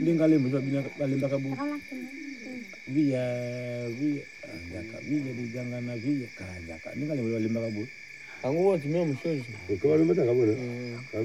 Ndingale mjua balimba kabu. Via ndaka via digangana via kajaka. Ndingale balimba kabu. Angu wote mimi mshozi. Kwa balimba kabu.